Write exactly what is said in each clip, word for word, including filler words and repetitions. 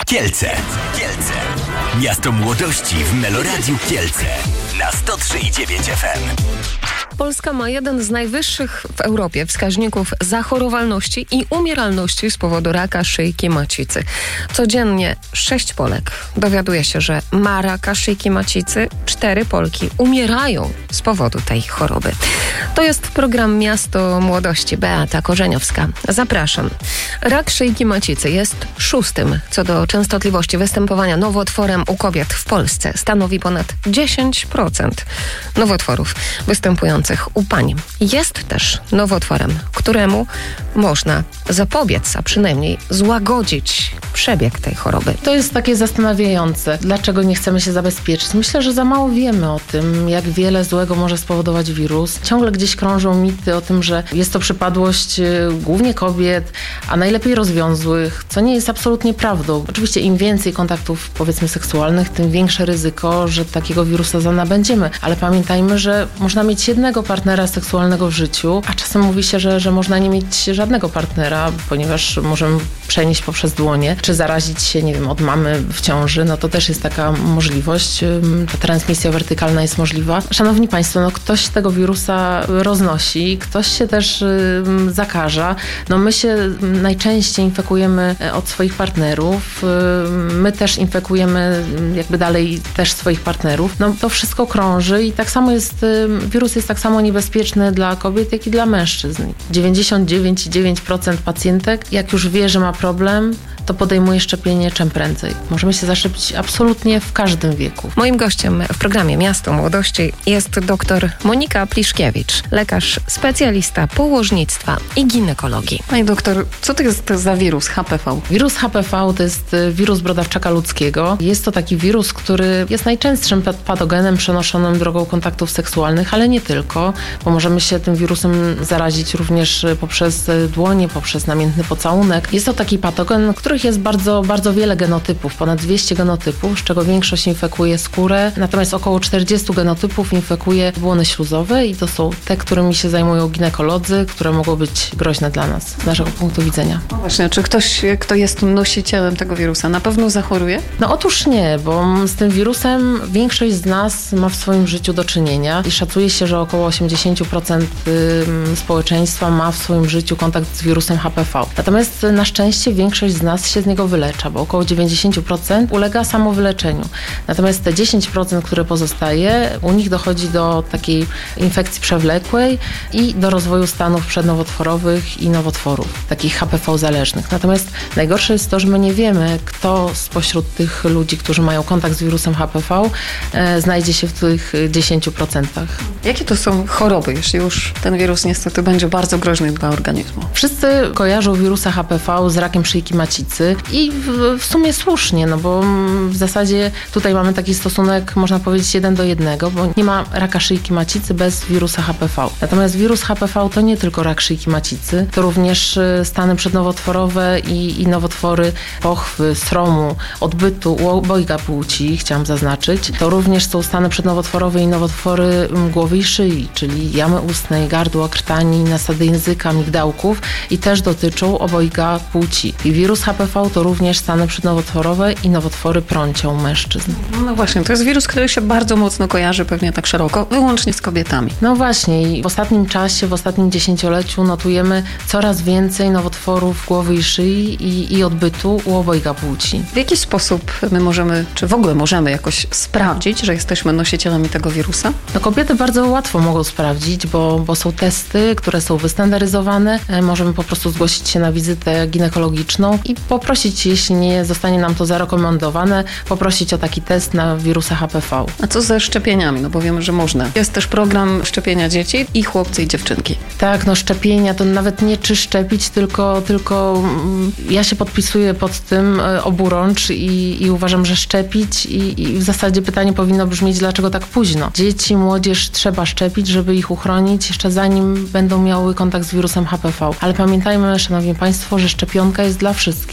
Kielce. Kielce. Miasto młodości w Meloradiu Kielce. Na sto trzy i dziewięć F M. Polska ma jeden z najwyższych w Europie wskaźników zachorowalności i umieralności z powodu raka szyjki macicy. Codziennie sześć Polek dowiaduje się, że ma raka szyjki macicy. Cztery Polki umierają z powodu tej choroby. To jest program Miasto Młodości. Beata Korzeniowska. Zapraszam. Rak szyjki macicy jest szóstym co do częstotliwości występowania nowotworem u kobiet w Polsce. Stanowi ponad dziesięć procent nowotworów występujących u pań. Jest też nowotworem, któremu można zapobiec, a przynajmniej złagodzić przebieg tej choroby. To jest takie zastanawiające. Dlaczego nie chcemy się zabezpieczyć? Myślę, że za mało wiemy o tym, jak wiele złego może spowodować wirus. Ciągle gdzieś krążą mity o tym, że jest to przypadłość głównie kobiet, a najlepiej rozwiązłych, co nie jest absolutnie prawdą. Oczywiście im więcej kontaktów, powiedzmy, seksualnych, tym większe ryzyko, że takiego wirusa zanabędziemy. Ale pamiętajmy, że można mieć jednego partnera seksualnego w życiu, a czasem mówi się, że, że można nie mieć żadnego partnera, ponieważ możemy przenieść poprzez dłonie, czy zarazić się, nie wiem, od mamy w ciąży, no to też jest taka możliwość. Ta transmisja wertykalna jest możliwa. Szanowni Państwo, no ktoś tego wirusa roznosi, ktoś się też y, zakaża. No my się najczęściej infekujemy od swoich partnerów. Y, my też infekujemy jakby dalej też swoich partnerów. No to wszystko krąży i tak samo jest, y, wirus jest tak samo niebezpieczny dla kobiet, jak i dla mężczyzn. dziewięćdziesiąt dziewięć przecinek dziewięć procent pacjentek, jak już wie, że ma problem, to podejmuje szczepienie czym prędzej. Możemy się zaszczepić absolutnie w każdym wieku. Moim gościem w programie Miasto Młodości jest dr Monika Pliszkiewicz, lekarz specjalista położnictwa i ginekologii. Pani doktor, co to jest za wirus H P V? Wirus H P V to jest wirus brodawczaka ludzkiego. Jest to taki wirus, który jest najczęstszym patogenem przenoszonym drogą kontaktów seksualnych, ale nie tylko, bo możemy się tym wirusem zarazić również poprzez dłonie, poprzez namiętny pocałunek. Jest to taki patogen, który jest bardzo, bardzo wiele genotypów, ponad dwieście genotypów, z czego większość infekuje skórę, natomiast około czterdzieści genotypów infekuje błony śluzowe i to są te, którymi się zajmują ginekolodzy, które mogą być groźne dla nas, z naszego punktu widzenia. No właśnie, czy ktoś, kto jest nosicielem tego wirusa, na pewno zachoruje? No otóż nie, bo z tym wirusem większość z nas ma w swoim życiu do czynienia i szacuje się, że około osiemdziesiąt procent społeczeństwa ma w swoim życiu kontakt z wirusem H P V. Natomiast na szczęście większość z nas się z niego wylecza, bo około dziewięćdziesiąt procent ulega samowyleczeniu. Natomiast te dziesięć procent, które pozostaje, u nich dochodzi do takiej infekcji przewlekłej i do rozwoju stanów przednowotworowych i nowotworów, takich H P V zależnych. Natomiast najgorsze jest to, że my nie wiemy, kto spośród tych ludzi, którzy mają kontakt z wirusem H P V, e, znajdzie się w tych dziesięciu procentach. Jakie to są choroby, jeśli już ten wirus niestety będzie bardzo groźny dla organizmu? Wszyscy kojarzą wirusa H P V z rakiem szyjki macicy i w, w sumie słusznie, no bo w zasadzie tutaj mamy taki stosunek, można powiedzieć, jeden do jednego, bo nie ma raka szyjki macicy bez wirusa H P V. Natomiast wirus H P V to nie tylko rak szyjki macicy, to również stany przednowotworowe i, i nowotwory pochwy, sromu, odbytu, u obojga płci, chciałam zaznaczyć. To również są stany przednowotworowe i nowotwory głowy i szyi, czyli jamy ustnej, gardła, krtani, nasady języka, migdałków i też dotyczą obojga płci. I wirus H P V to również stany przednowotworowe i nowotwory prącią mężczyzn. No właśnie, to jest wirus, który się bardzo mocno kojarzy, pewnie tak szeroko, wyłącznie z kobietami. No właśnie i w ostatnim czasie, w ostatnim dziesięcioleciu notujemy coraz więcej nowotworów głowy i szyi i, i odbytu u obojga płci. W jaki sposób my możemy, czy w ogóle możemy jakoś sprawdzić, że jesteśmy nosicielami tego wirusa? No kobiety bardzo łatwo mogą sprawdzić, bo, bo są testy, które są wystandaryzowane. Możemy po prostu zgłosić się na wizytę ginekologiczną i poprosić, jeśli nie zostanie nam to zarekomendowane, poprosić o taki test na wirusa H P V. A co ze szczepieniami? No bo wiemy, że można. Jest też program szczepienia dzieci i chłopcy i dziewczynki. Tak, no szczepienia to nawet nie czy szczepić, tylko, tylko ja się podpisuję pod tym oburącz i, i uważam, że szczepić i, i w zasadzie pytanie powinno brzmieć, dlaczego tak późno. Dzieci, młodzież trzeba szczepić, żeby ich uchronić jeszcze zanim będą miały kontakt z wirusem H P V. Ale pamiętajmy, szanowni państwo, że szczepionka jest dla wszystkich.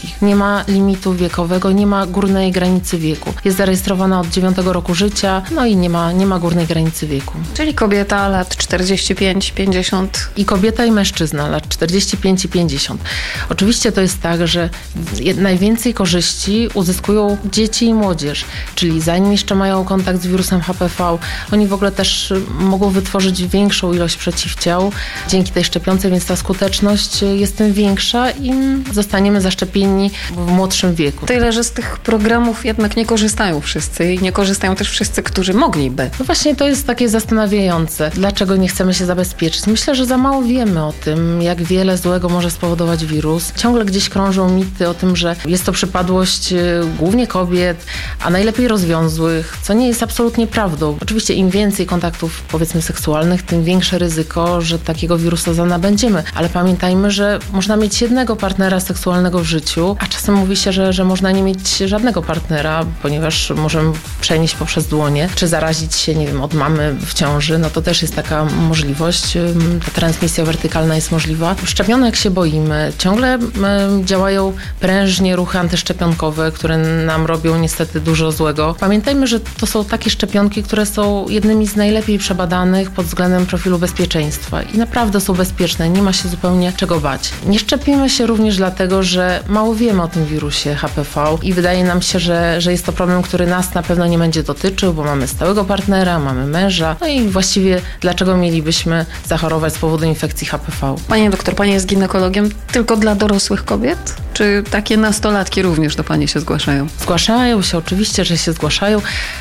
wszystkich. Nie ma limitu wiekowego, nie ma górnej granicy wieku. Jest zarejestrowana od dziewiątego roku życia, no i nie ma, nie ma górnej granicy wieku. Czyli kobieta lat czterdzieści pięć pięćdziesiąt. I kobieta i mężczyzna lat czterdzieści pięć i pięćdziesiąt. Oczywiście to jest tak, że najwięcej korzyści uzyskują dzieci i młodzież, czyli zanim jeszcze mają kontakt z wirusem H P V, oni w ogóle też mogą wytworzyć większą ilość przeciwciał dzięki tej szczepionce, więc ta skuteczność jest tym większa i zostaniemy zaszczepieni w młodszym wieku. Tyle, że z tych programów jednak nie korzystają wszyscy i nie korzystają też wszyscy, którzy mogliby. No właśnie to jest takie zastanawiające. Dlaczego nie chcemy się zabezpieczyć? Myślę, że za mało wiemy o tym, jak wiele złego może spowodować wirus. Ciągle gdzieś krążą mity o tym, że jest to przypadłość głównie kobiet, a najlepiej rozwiązłych, co nie jest absolutnie prawdą. Oczywiście im więcej kontaktów, powiedzmy, seksualnych, tym większe ryzyko, że takiego wirusa nabędziemy. Ale pamiętajmy, że można mieć jednego partnera seksualnego w życiu, a czasem mówi się, że, że można nie mieć żadnego partnera, ponieważ możemy przenieść poprzez dłonie, czy zarazić się, nie wiem, od mamy w ciąży, no to też jest taka możliwość. Ta transmisja wertykalna jest możliwa. Szczepionek się boimy. Ciągle działają prężnie ruchy antyszczepionkowe, które nam robią niestety dużo złego. Pamiętajmy, że to są takie szczepionki, które są jednymi z najlepiej przebadanych pod względem profilu bezpieczeństwa i naprawdę są bezpieczne, nie ma się zupełnie czego bać. Nie szczepimy się również dlatego, że mało wiemy o tym wirusie H P V i wydaje nam się, że, że jest to problem, który nas na pewno nie będzie dotyczył, bo mamy stałego partnera, mamy męża, no i właściwie dlaczego mielibyśmy zachorować z powodu infekcji H P V? Panie doktor, pani jest ginekologiem tylko dla dorosłych kobiet? Czy takie nastolatki również do pani się zgłaszają? Zgłaszają się, oczywiście, że się zgłaszają.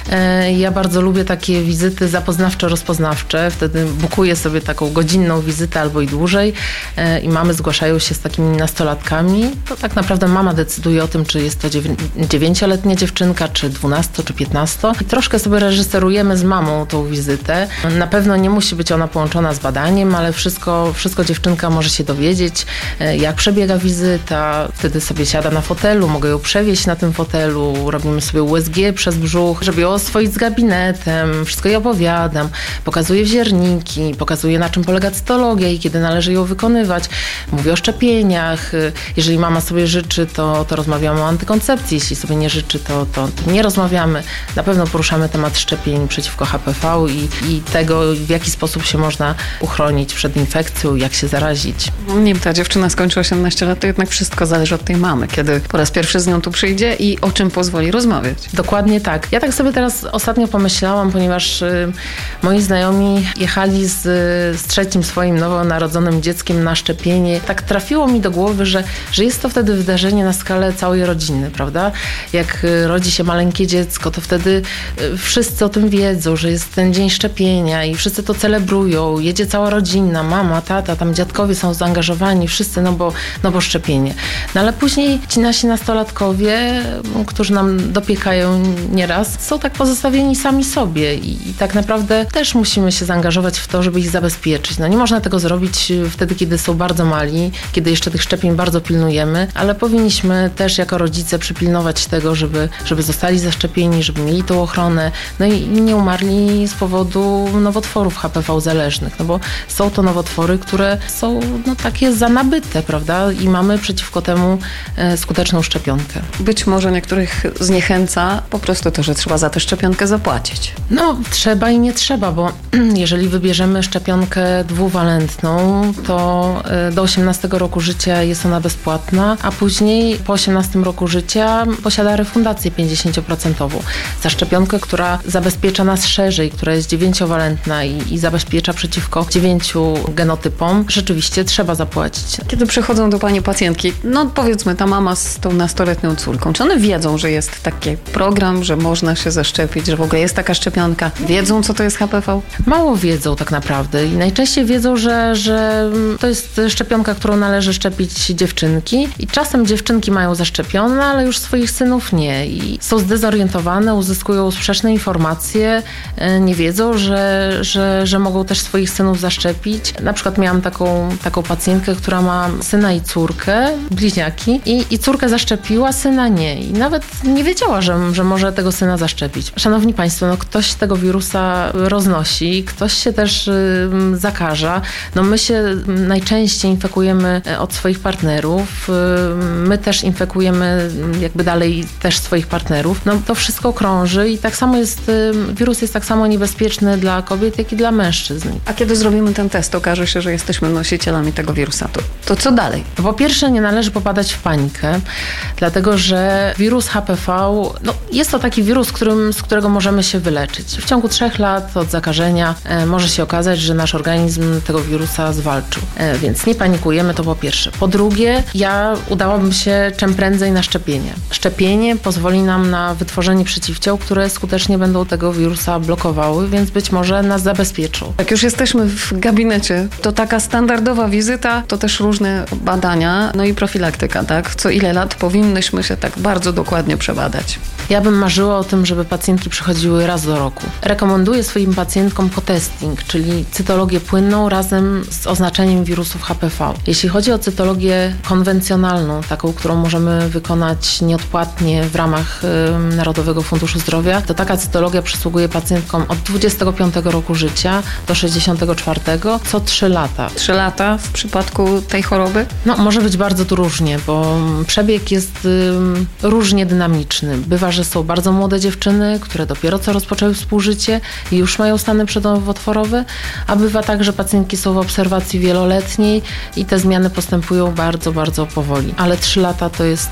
Ja bardzo lubię takie wizyty zapoznawczo-rozpoznawcze. Wtedy bukuję sobie taką godzinną wizytę albo i dłużej i mamy zgłaszają się z takimi nastolatkami. To tak naprawdę mama decyduje o tym, czy jest to dziewięcioletnia dziewczynka, czy dwunasto, czy piętnasto. I troszkę sobie reżyserujemy z mamą tą wizytę. Na pewno nie musi być ona połączona z badaniem, ale wszystko, wszystko dziewczynka może się dowiedzieć, jak przebiega wizyta. Wtedy sobie siada na fotelu, mogę ją przewieźć na tym fotelu, robimy sobie U S G przez brzuch, żeby ją oswoić z gabinetem, wszystko jej opowiadam, pokazuję wzierniki, pokazuję, na czym polega cytologia i kiedy należy ją wykonywać. Mówię o szczepieniach. Jeżeli mama sobie życzy, to, to rozmawiamy o antykoncepcji. Jeśli sobie nie życzy, to, to, to nie rozmawiamy. Na pewno poruszamy temat szczepień przeciwko H P V i, i tego, w jaki sposób się można uchronić przed infekcją, jak się zarazić. Nim ta dziewczyna skończy osiemnaście lat, to jednak wszystko zależy od tej mamy, kiedy po raz pierwszy z nią tu przyjdzie i o czym pozwoli rozmawiać. Dokładnie tak. Ja tak sobie teraz ostatnio pomyślałam, ponieważ y, moi znajomi jechali z, z trzecim swoim nowonarodzonym dzieckiem na szczepienie. Tak trafiło mi do głowy, że, że jest to wtedy wydarzenie na skalę całej rodziny, prawda? Jak y, rodzi się maleńkie dziecko, to wtedy y, wszyscy o tym wiedzą, że jest ten dzień szczepienia i wszyscy to celebrują. Jedzie cała rodzina, mama, tata, tam dziadkowie są zaangażowani, wszyscy, no bo, no bo szczepienie. No ale później ci nasi nastolatkowie, którzy nam dopiekają nieraz, są tak pozostawieni sami sobie i, i tak naprawdę też musimy się zaangażować w to, żeby ich zabezpieczyć. No nie można tego zrobić wtedy, kiedy są bardzo mali, kiedy jeszcze tych szczepień bardzo pilnujemy, ale powinniśmy też jako rodzice przypilnować tego, żeby, żeby zostali zaszczepieni, żeby mieli tą ochronę, no i nie umarli z powodu nowotworów H P V zależnych, no bo są to nowotwory, które są no, takie zanabyte, prawda? I mamy przeciwko temu e, skuteczną szczepionkę. Być może niektórych zniechęca po prostu to, że trzeba za tę szczepionkę zapłacić. No, trzeba i nie trzeba, bo jeżeli wybierzemy szczepionkę dwuwalentną, to e, do osiemnastego roku życia jest ona bezpłatna, a później po osiemnastym roku życia posiada refundację pięćdziesiąt procent za szczepionkę, która zabezpiecza nas szerzej, która jest dziewięciowalentna i, i zabezpiecza przeciwko dziewięciu genotypom. Rzeczywiście trzeba zapłacić. Kiedy przychodzą do pani pacjentki, no powiedzmy ta mama z tą nastoletnią córką, czy one wiedzą, że jest taki program, że można się zaszczepić, że w ogóle jest taka szczepionka? Wiedzą, co to jest H P V? Mało wiedzą tak naprawdę i najczęściej wiedzą, że, że to jest szczepionka, którą należy szczepić dziewczynki i czasem dziewczynki mają zaszczepione, ale już swoich synów nie i są zdezorientowane, uzyskują sprzeczne informacje, nie wiedzą, że, że, że mogą też swoich synów zaszczepić. Na przykład miałam taką, taką pacjentkę, która ma syna i córkę, bliźniaki i, i córkę zaszczepiła, syna nie. I nawet nie wiedziała, że, że może tego syna zaszczepić. Szanowni Państwo, no ktoś tego wirusa roznosi, ktoś się też y, zakaża. No my się najczęściej infekujemy od swoich partnerów. my też infekujemy jakby dalej też swoich partnerów. No to wszystko krąży i tak samo jest, wirus jest tak samo niebezpieczny dla kobiet, jak i dla mężczyzn. A kiedy zrobimy ten test, okaże się, że jesteśmy nosicielami tego wirusa, to, to co dalej? Po pierwsze, nie należy popadać w panikę, dlatego że wirus H P V, no, jest to taki wirus, którym, z którego możemy się wyleczyć. W ciągu trzech lat od zakażenia e, może się okazać, że nasz organizm tego wirusa zwalczył. E, więc nie panikujemy, to po pierwsze. Po drugie, ja udałabym się czym prędzej na szczepienie. Szczepienie pozwoli nam na wytworzenie przeciwciał, które skutecznie będą tego wirusa blokowały, więc być może nas zabezpieczą. Jak już jesteśmy w gabinecie, to taka standardowa wizyta, to też różne badania, no i profilaktyka, tak? Co ile lat powinnyśmy się tak bardzo dokładnie przebadać. Ja bym marzyła o tym, żeby pacjentki przychodziły raz do roku. Rekomenduję swoim pacjentkom co-testing, czyli cytologię płynną razem z oznaczeniem wirusów H P V. Jeśli chodzi o cytologię konwencjonalną, taką, którą możemy wykonać nieodpłatnie w ramach y, Narodowego Funduszu Zdrowia, to taka cytologia przysługuje pacjentkom od dwudziestego piątego roku życia do sześćdziesiątego czwartego co trzy lata. Trzy lata w przypadku tej choroby? No, może być bardzo tu różnie, bo przebieg jest y, różnie dynamiczny. Bywa, że są bardzo młode dziewczyny, które dopiero co rozpoczęły współżycie i już mają stany przednowotworowe, a bywa tak, że pacjentki są w obserwacji wieloletniej i te zmiany postępują bardzo, bardzo powoli. Ale trzy lata to jest,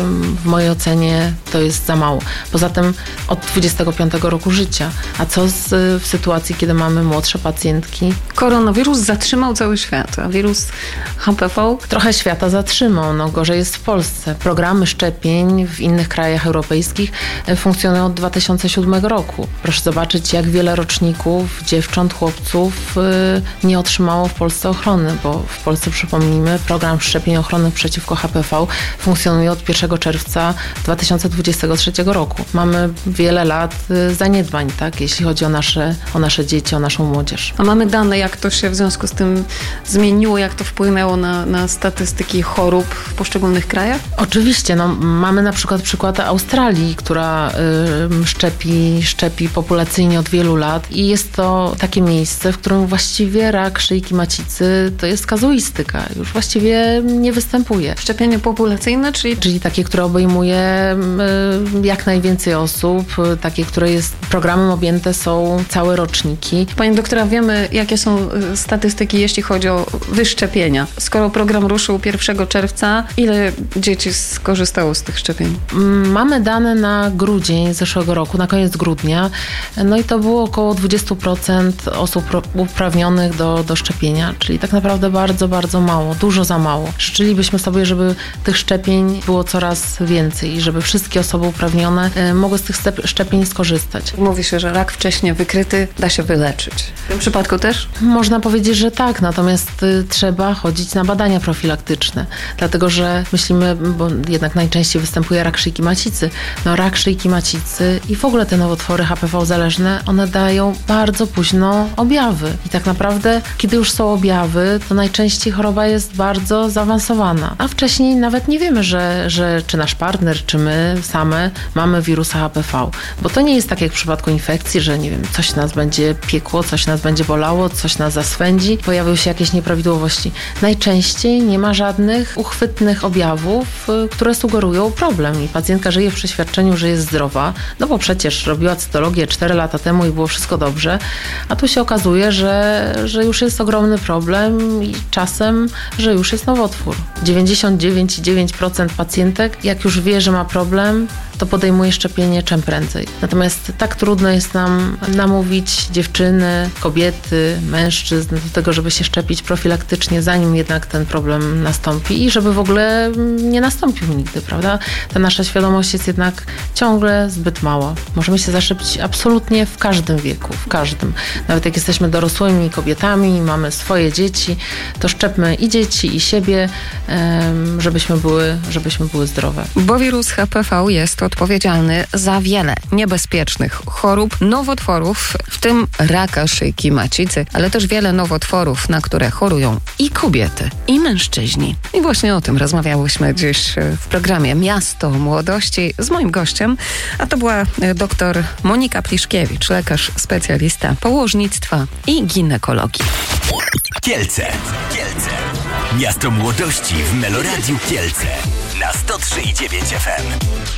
w mojej ocenie, to jest za mało. Poza tym od dwudziestego piątego roku życia. A co z, w sytuacji, kiedy mamy młodsze pacjentki? Koronawirus zatrzymał cały świat, a wirus H P V? Trochę świata zatrzymał. No, gorzej jest w Polsce. Programy szczepień w innych krajach europejskich funkcjonują od dwa tysiące siódmego roku. Proszę zobaczyć, jak wiele roczników, dziewcząt, chłopców yy, nie otrzymało w Polsce ochrony, bo w Polsce, przypomnijmy, program szczepień ochronnych przeciwko H P V funkcjonuje od pierwszego czerwca dwa tysiące dwudziestego trzeciego roku. Mamy wiele lat yy, zaniedbań, tak, jeśli chodzi o nasze, o nasze dzieci, o naszą młodzież. A mamy dane, jak to się w związku z tym zmieniło, jak to wpłynęło na, na statystyki chorób w poszczególnych krajach? Oczywiście, no, mamy na przykład przykład Australii, która y, szczepi, szczepi populacyjnie od wielu lat i jest to takie miejsce, w którym właściwie rak szyjki macicy to jest kazuistyka. Już właściwie nie występuje. Szczepienie populacyjne, czyli... Czyli takie, które obejmuje y, jak najwięcej osób, y, takie, które jest programem objęte są całe roczniki. Pani doktora, wiemy, jakie są statystyki, jeśli chodzi o wyszczepienia. Skoro program ruszył pierwszego czerwca, ile dzieci skorzystało z tych szczepień? Mamy dane na grudzień zeszłego roku, na koniec grudnia, no i to było około dwadzieścia procent osób uprawnionych do, do szczepienia, czyli tak naprawdę bardzo, bardzo mało, dużo za mało. Życzylibyśmy sobie, żeby tych szczepień było coraz więcej i żeby wszystkie osoby uprawnione y, mogły z tych szczepień skorzystać. Mówi się, że rak wcześnie wykryty da się wyleczyć. W tym przypadku też? Można powiedzieć, że tak, natomiast y, trzeba chodzić na badania profilaktyczne, dlatego że myślimy, bo jednak najczęściej występuje rak szyjki macicy, no rak szyjki macicy i w ogóle te nowotwory H P V zależne, one dają bardzo późno objawy. I tak naprawdę, kiedy już są objawy, to najczęściej choroba jest bardzo zaawansowana. A wcześniej nawet nie wiemy, że, że czy nasz partner, czy my same mamy wirusa H P V. Bo to nie jest tak jak w przypadku infekcji, że nie wiem, coś nas będzie piekło, coś nas będzie bolało, coś nas zaswędzi, pojawią się jakieś nieprawidłowości. Najczęściej nie ma żadnych uchwytnych objawów, które sugerują problem i pacjentka żyje w przeświadczeniu, że jest zdrowa, no bo przecież robiła cytologię cztery lata temu i było wszystko dobrze, a tu się okazuje, że, że już jest ogromny problem i czasem, że już jest nowotwór. dziewięćdziesiąt dziewięć przecinek dziewięć procent pacjentek, jak już wie, że ma problem, to podejmuje szczepienie czym prędzej. Natomiast tak trudno jest nam namówić dziewczyny, kobiety, mężczyzn do tego, żeby się szczepić profilaktycznie, zanim jednak ten problem nastąpi i żeby w ogóle nie nastąpił nigdy, prawda? Ta nasza świadomość jest jednak ciągle zbyt mała. Możemy się zaszczepić absolutnie w każdym wieku, w każdym. Nawet jak jesteśmy dorosłymi kobietami, mamy swoje dzieci, to szczepmy i dzieci, i siebie, żebyśmy były, żebyśmy były zdrowe. Bo wirus H P V jest odpowiedzialny za wiele niebezpiecznych chorób, nowotworów, w tym raka szyjki macicy, ale też wiele nowotworów, na które chorują i kobiety, i mężczyźni. I właśnie o tym rozmawiałyśmy dziś w programie Miasto Młodości z moim gościem, a to była dr Monika Pliszkiewicz, lekarz specjalista położnictwa i ginekologii. Kielce. Kielce. Miasto Młodości w Meloradiu Kielce. na sto trzy i dziewięć F M.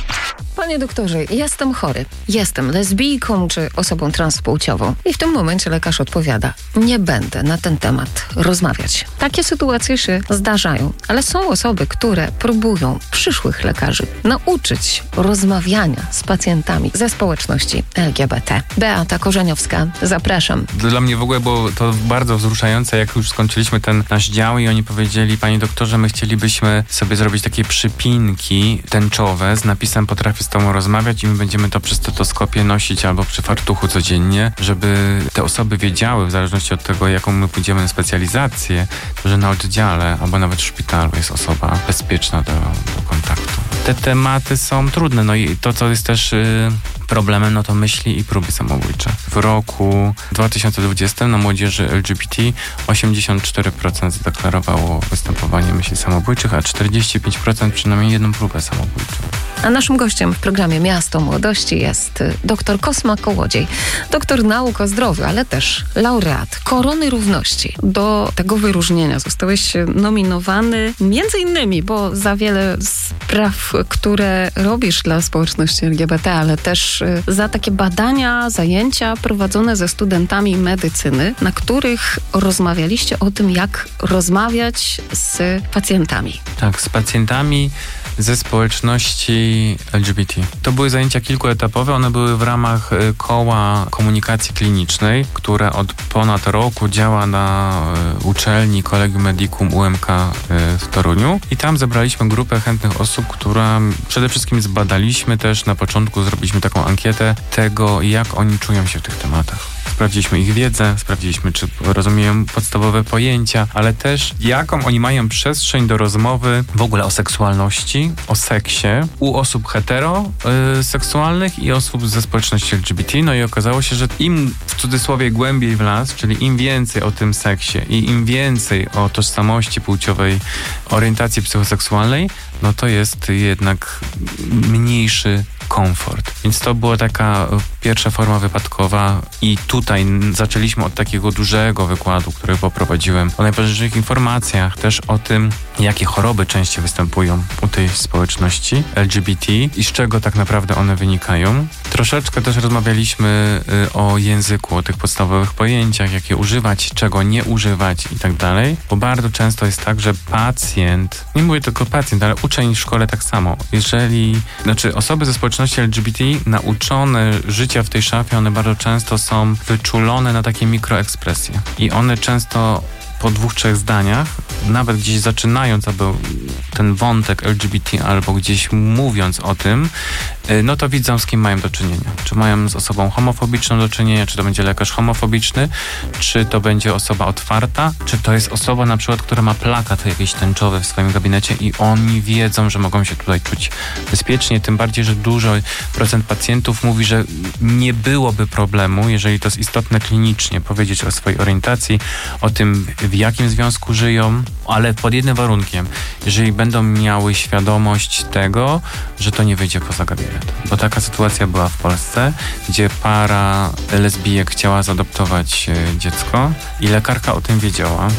Panie doktorze, jestem chory. Jestem lesbijką czy osobą transpłciową. I w tym momencie lekarz odpowiada: nie będę na ten temat rozmawiać. Takie sytuacje się zdarzają, ale są osoby, które próbują przyszłych lekarzy nauczyć rozmawiania z pacjentami ze społeczności L G B T. Beata Korzeniowska, zapraszam. Dla mnie w ogóle było to bardzo wzruszające, jak już skończyliśmy ten nasz dział i oni powiedzieli: panie doktorze, my chcielibyśmy sobie zrobić takie przypinki tęczowe z napisem "potrafię z tobą rozmawiać" i my będziemy to przy stetoskopie nosić albo przy fartuchu codziennie, żeby te osoby wiedziały, w zależności od tego, jaką my pójdziemy na specjalizację, że na oddziale albo nawet w szpitalu jest osoba bezpieczna do, do kontaktu. Te tematy są trudne, no i to, co jest też yy, problemem, no to myśli i próby samobójcze. W roku dwa tysiące dwudziestym na młodzieży L G B T osiemdziesiąt cztery procent zadeklarowało występowanie myśli samobójczych, a czterdzieści pięć procent przynajmniej jedną próbę samobójczą. A naszym gościem w programie Miasto Młodości jest dr Kosma Kołodziej. Doktor nauk o zdrowiu, ale też laureat Korony Równości. Do tego wyróżnienia zostałeś nominowany między innymi, bo za wiele spraw, które robisz dla społeczności L G B T, ale też za takie badania, zajęcia prowadzone ze studentami medycyny, na których rozmawialiście o tym, jak rozmawiać z pacjentami. Tak, z pacjentami ze społeczności L G B T. To były zajęcia kilkuetapowe, one były w ramach koła komunikacji klinicznej, które od ponad roku działa na uczelni Collegium Medicum U M K w Toruniu i tam zebraliśmy grupę chętnych osób, która przede wszystkim zbadaliśmy też, na początku zrobiliśmy taką ankietę tego, jak oni czują się w tych tematach. Sprawdziliśmy ich wiedzę, sprawdziliśmy, czy rozumieją podstawowe pojęcia, ale też jaką oni mają przestrzeń do rozmowy w ogóle o seksualności, o seksie u osób heteroseksualnych i osób ze społeczności L G B T. No i okazało się, że im w cudzysłowie głębiej w las, czyli im więcej o tym seksie i im więcej o tożsamości płciowej, orientacji psychoseksualnej, no to jest jednak mniejszy komfort. Więc to była taka pierwsza forma wypadkowa i tutaj zaczęliśmy od takiego dużego wykładu, który poprowadziłem o najważniejszych informacjach, też o tym, jakie choroby częściej występują u tej społeczności L G B T i z czego tak naprawdę one wynikają. Troszeczkę też rozmawialiśmy y, o języku, o tych podstawowych pojęciach, jakie używać, czego nie używać i tak dalej, bo bardzo często jest tak, że pacjent, nie mówię tylko pacjent, ale uczeń w szkole tak samo, jeżeli, znaczy osoby ze społeczności L G B T nauczone życia w tej szafie, one bardzo często są wyczulone na takie mikroekspresje i one często po dwóch, trzech zdaniach, nawet gdzieś zaczynając albo ten wątek L G B T albo gdzieś mówiąc o tym, no to widzą, z kim mają do czynienia. Czy mają z osobą homofobiczną do czynienia, czy to będzie lekarz homofobiczny, czy to będzie osoba otwarta, czy to jest osoba na przykład, która ma plakat jakiś tęczowy w swoim gabinecie i oni wiedzą, że mogą się tutaj czuć bezpiecznie, tym bardziej, że dużo procent pacjentów mówi, że nie byłoby problemu, jeżeli to jest istotne klinicznie, powiedzieć o swojej orientacji, o tym, w jakim związku żyją, ale pod jednym warunkiem, jeżeli będą miały świadomość tego, że to nie wyjdzie poza gabinet. Bo taka sytuacja była w Polsce, gdzie para lesbijek chciała zaadoptować dziecko i lekarka o tym wiedziała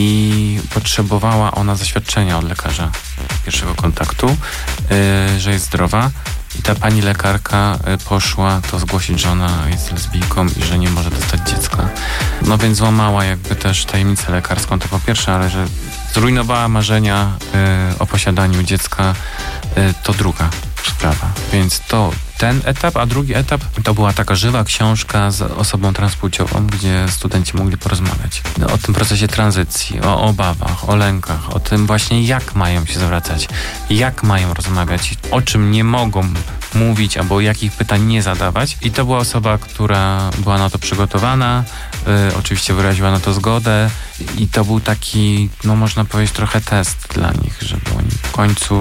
i potrzebowała ona zaświadczenia od lekarza pierwszego kontaktu, yy, że jest zdrowa. I ta pani lekarka poszła to zgłosić, że ona jest lesbijką i że nie może dostać dziecka. No więc złamała jakby też tajemnicę lekarską, to po pierwsze, ale że zrujnowała marzenia y, o posiadaniu dziecka, y, to druga sprawa. Więc to ten etap, a drugi etap to była taka żywa książka z osobą transpłciową, gdzie studenci mogli porozmawiać no, o tym procesie tranzycji, o obawach, o lękach, o tym właśnie jak mają się zwracać, jak mają rozmawiać, o czym nie mogą mówić albo jakich pytań nie zadawać. I to była osoba, która była na to przygotowana, y, oczywiście wyraziła na to zgodę i to był taki, no można powiedzieć, trochę test dla nich, żeby oni w końcu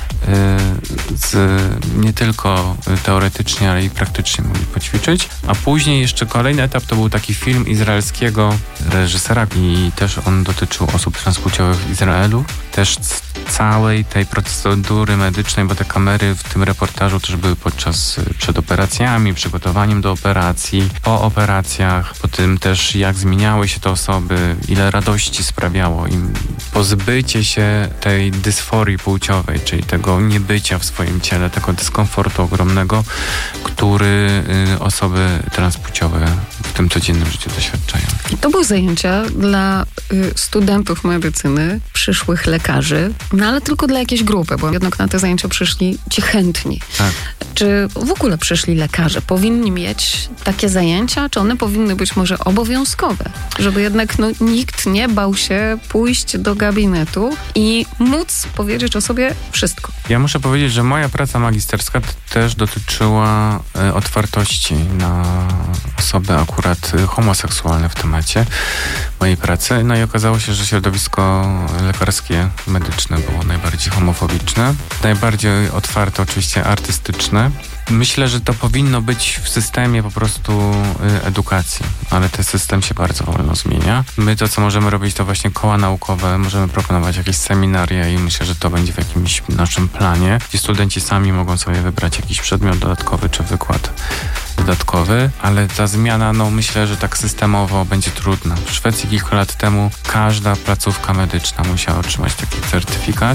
z, nie tylko teoretycznie, ale i praktycznie mogli poćwiczyć. A później jeszcze kolejny etap to był taki film izraelskiego reżysera i też on dotyczył osób transpłciowych w Izraelu. Też całej tej procedury medycznej, bo te kamery w tym reportażu też były podczas, przed operacjami, przygotowaniem do operacji, po operacjach, po tym też jak zmieniały się te osoby, ile radości sprawiało im pozbycie się tej dysforii płciowej, czyli tego niebycia w swoim ciele, tego dyskomfortu ogromnego, który y, osoby transpłciowe w tym codziennym życiu doświadczają. I to były zajęcia dla y, studentów medycyny, przyszłych lekarzy, no ale tylko dla jakiejś grupy, bo jednak na te zajęcia przyszli ci chętni. Tak. Czy w ogóle przyszli lekarze? Powinni mieć takie zajęcia? Czy one powinny być może obowiązkowe? Żeby jednak no, nikt nie bał się pójść do gabinetu i móc powiedzieć o sobie wszystko. Ja muszę powiedzieć, że moja praca magisterska t- też dotyczyła e, otwartości na osoby akurat e, homoseksualne w temacie mojej pracy. No i okazało się, że środowisko lekarskie, medyczne było najbardziej homofobiczne, najbardziej otwarte oczywiście artystyczne. Myślę, że to powinno być w systemie po prostu y, edukacji, ale ten system się bardzo wolno zmienia. My to, co możemy robić, to właśnie koła naukowe, możemy proponować jakieś seminaria i myślę, że to będzie w jakimś naszym planie, gdzie studenci sami mogą sobie wybrać jakiś przedmiot dodatkowy czy wykład dodatkowy, ale ta zmiana, no myślę, że tak systemowo będzie trudna. W Szwecji kilka lat temu każda placówka medyczna musiała otrzymać taki certyfikat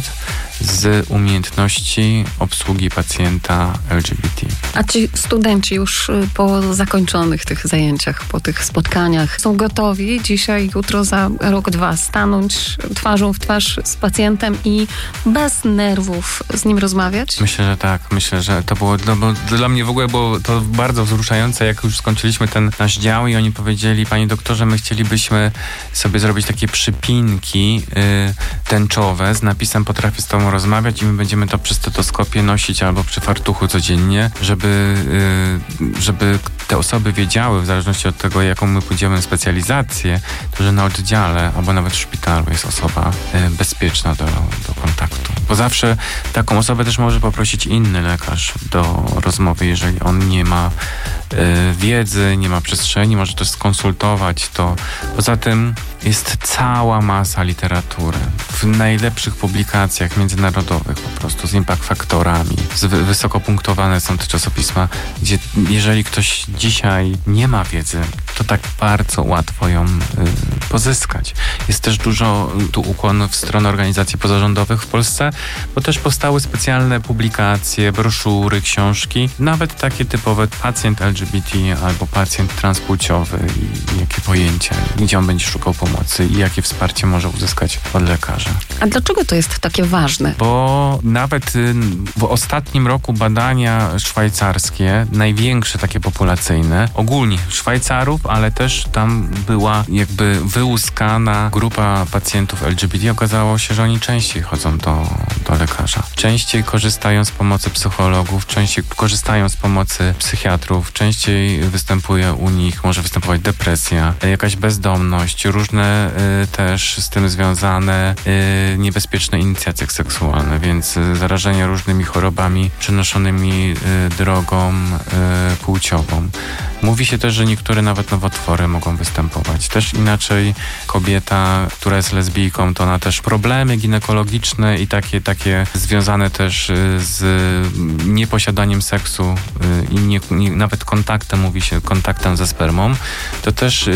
z umiejętności obsługi pacjenta L G B T. A ci studenci już po zakończonych tych zajęciach, po tych spotkaniach są gotowi dzisiaj, jutro, za rok, dwa stanąć twarzą w twarz z pacjentem i bez nerwów z nim rozmawiać? Myślę, że tak. Myślę, że to było, no bo dla mnie w ogóle było to bardzo wzruszające, jak już skończyliśmy ten nasz dział i oni powiedzieli: panie doktorze, my chcielibyśmy sobie zrobić takie przypinki yy, tęczowe z napisem "potrafię z tobą rozmawiać" i my będziemy to przy stetoskopie nosić albo przy fartuchu codziennie, żeby, yy, żeby te osoby wiedziały, w zależności od tego, jaką my pójdziemy specjalizację, to że na oddziale albo nawet w szpitalu jest osoba yy, bezpieczna do, do kontaktu. Bo zawsze taką osobę też może poprosić inny lekarz do rozmowy, jeżeli on nie ma y, wiedzy, nie ma przestrzeni, może też skonsultować to. Poza tym jest cała masa literatury w najlepszych publikacjach międzynarodowych, po prostu z impact faktorami. Z, wysoko punktowane są te czasopisma, gdzie jeżeli ktoś dzisiaj nie ma wiedzy, to tak bardzo łatwo ją y, pozyskać. Jest też dużo tu ukłon w stronę organizacji pozarządowych w Polsce, bo też powstały specjalne publikacje, broszury, książki, nawet takie typowe pacjent L G B T albo pacjent transpłciowy i, i jakie pojęcia, gdzie on będzie szukał pomocy i jakie wsparcie może uzyskać od lekarza. A dlaczego to jest takie ważne? Bo nawet y, w ostatnim roku badania szwajcarskie, największe takie populacyjne, ogólnie Szwajcarów, ale też tam była jakby wyłuskana grupa pacjentów L G B T. Okazało się, że oni częściej chodzą do, do lekarza. Częściej korzystają z pomocy psychologów, częściej korzystają z pomocy psychiatrów, częściej występuje u nich, może występować depresja, jakaś bezdomność, różne y, też z tym związane y, niebezpieczne inicjacje seksualne, więc y, zarażenia różnymi chorobami przenoszonymi y, drogą y, płciową. Mówi się też, że niektóre nawet nowotwory mogą występować. Też inaczej kobieta, która jest lesbijką, to ona też problemy ginekologiczne i takie, takie związane też z nieposiadaniem seksu i nie, nie, nawet kontaktem, mówi się, kontaktem ze spermą, to też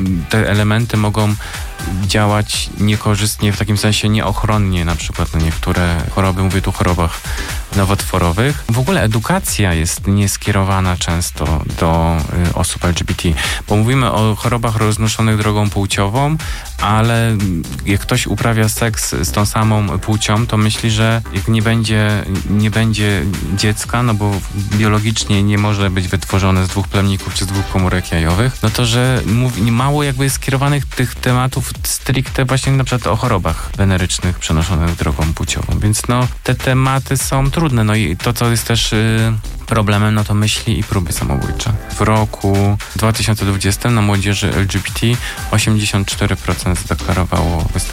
te elementy mogą działać niekorzystnie, w takim sensie nieochronnie, na przykład na niektóre choroby, mówię tu o chorobach nowotworowych. W ogóle edukacja jest nieskierowana często do y, osób L G B T, bo mówimy o chorobach roznoszonych drogą płciową, ale jak ktoś uprawia seks z tą samą płcią, to myśli, że jak nie będzie, nie będzie dziecka, no bo biologicznie nie może być wytworzone z dwóch plemników czy z dwóch komórek jajowych, no to, że mówi, mało jakby jest skierowanych tych tematów stricte właśnie na przykład o chorobach wenerycznych przenoszonych drogą płciową. Więc no, te tematy są trudne. No i to, co jest też y, problemem, no to myśli i próby samobójcze. W roku dwa tysiące dwudziestym na młodzieży L G B T osiemdziesiąt cztery procent zadeklarowało występowanie